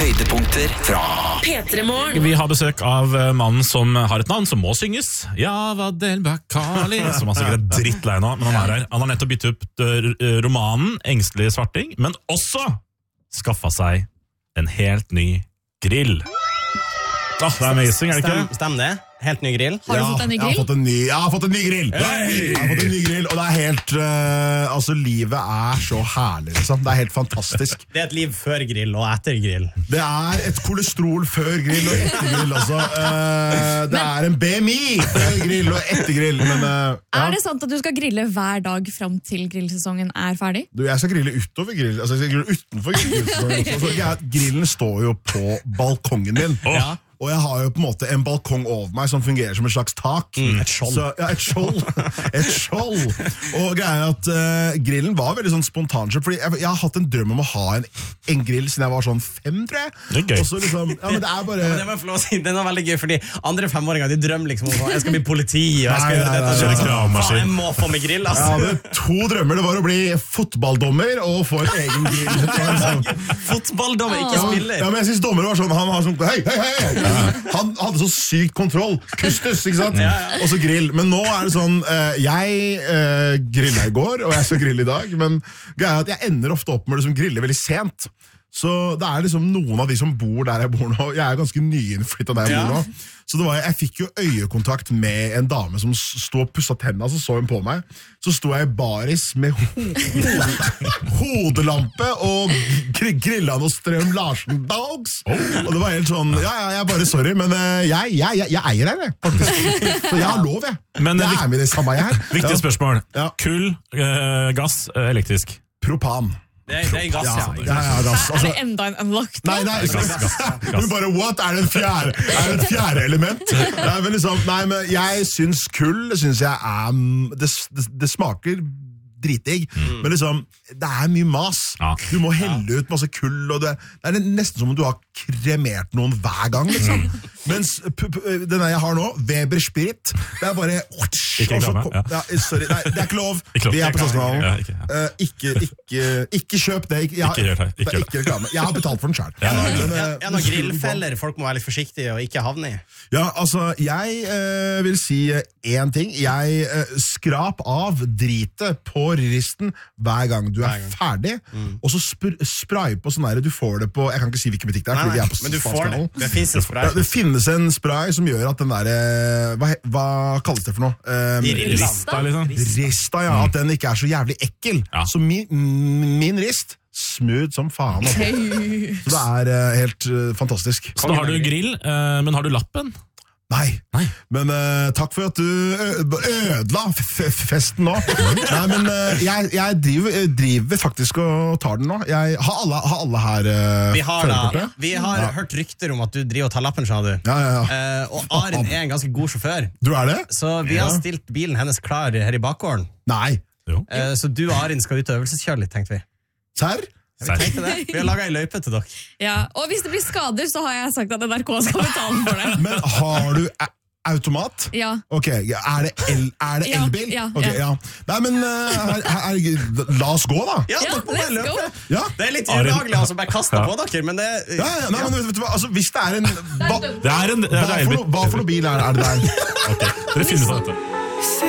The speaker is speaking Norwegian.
Høydepunkter fra P3morgen. Vi har besøk av mannen som har et navn som må synges. Javad El Bakali. Som han sikkert er drittlei nå, men han er her. Han har nettopp byttet ut romanen Engstelig svarting, men også skaffet seg en helt ny grill. Det er amazing, er det ikke? Stemmer det? Helt ny grill? Har du fått en ny grill? Jeg har fått en ny grill! Jeg har fått en ny grill, og det er helt altså, livet er så herlig, liksom. Det er helt fantastisk. Det er et liv før grill og etter grill. Det er et kolesterol før grill og etter grill, altså. Det er en BMI før grill og etter grill, men ja. Er det sant at du skal grille hver dag fram til grillsesongen er ferdig? Du, jeg skal grille utover grill, altså jeg skal grille utenfor grillsesongen. Grillen står jo på balkongen min. Ja. Og jeg har jo på en måte en balkong over meg som fungerer som et slags tak. Et skjold. Så, ja, et skjold. Et skjold. Og greia er at grillen var veldig sånn spontankjøp, fordi jeg har hatt en drøm om å ha en grill siden jeg var sånn 5, tror jeg. Det er gøy. Og så liksom, ja, men det er bare... Ja, det må jeg få lov å si, det er noe veldig gøy, fordi andre 5-åringer, de drømmer liksom om jeg skal bli politi, og jeg skal gjøre dette. Kjøre kravmaskin. Jeg må få meg grill, altså. Jeg hadde 2 drømmer. Det var å bli fotballdommer og få en egen grill. Fotballdommer, ikke spiller. Ja, men jeg synes dommer var sånn, han var sånn, hei. Han hadde så sykt kontroll. Kustus, ikke sant? Og så grill. Men nå er det sånn, jeg grillet i går, og jeg skal grille i dag, men greia er at jeg ender ofte opp med å liksom grille veldig sent. Så det er liksom noen av de som bor der jeg bor nå. Jeg er ganske nyinnflyttet der jeg bor nå. Så det var, jeg fikk jo øyekontakt med en dame som stod og pusset tennene, så hun på meg. Så stod jeg i baris med hodelampe og grillet noe Strøm Larsen Dogs. Og det var helt sånn, jeg bare sorry, men jeg eier her, faktisk. Så jeg har lov, jeg. Men jeg er med i det samme jeg her. Viktig spørsmål. Ja. Kull, gass, elektrisk. Propan. Det er gass, ja. Ja, gass. Er det enda en unlocked? Nei, Gass. men bare, what? Er det et fjerde element? Nei, men liksom, men jeg synes kull, synes jeg det smaker dritdigg, men liksom, det er mye mas. Ja. Du må helle ut masse kull, og det er nesten som om du har kremert noen hver gang, liksom. Mens denne jeg har nå, Weber Spirit, det er bare... Ikke reklame, ja. Sorry, nei, det er ikke lov. Vi er på Statskanalen. Ikke kjøp det. Ikke gjør det. Det er ikke reklame. Jeg har betalt for den selv. Noen grillfeller folk må være litt forsiktige og ikke havne i. Ja, altså, jeg vil si en ting. Jeg skrap av dritet på risten hver gang du er ferdig, og så spray på sånn der, du får det på, jeg kan ikke si hvilken butikk det er, fordi vi er på men du får det. Det finnes en spray. Det finnes en spray som gjør at den der, hva kalles det for noe? Rista, liksom. Rista, ja, at den ikke er så jævlig ekkel. Ja. Så min rist, smooth som faen. Så det er helt fantastisk. Så da har du grill, men har du lappen? Nei. Men takk for at du ødela festen nå. Nei, men jeg driver faktisk og tar den nå. Har alle her førerkortet? Vi har hørt rykter om at du driver og tar lappen, skjønner du. Ja. Og Arin er en ganske god sjåfør. Du er det? Så vi har stilt bilen hennes klar her i bakgården. Nei. Så du og Arin skal ut og øvelseskjøre litt, tenkte vi. Serr? Vi tenkte det. Vi har laget en løype til dere. Ja, og hvis det blir skader, så har jeg sagt at NRK skal betale for det. Men har du automat? Ja. Ok, er det elbil? Ja. Okay, ja. Nei, men la oss gå da. Ja, Ja, på let's løpet. go. Ja. Det er litt ubehagelig altså, bare kaste på dere, men det... Nei, men vet du hva, altså, hvis det er en... Det er en elbil. Hva for noe bil er det der? Ok, dere finner ut av dette.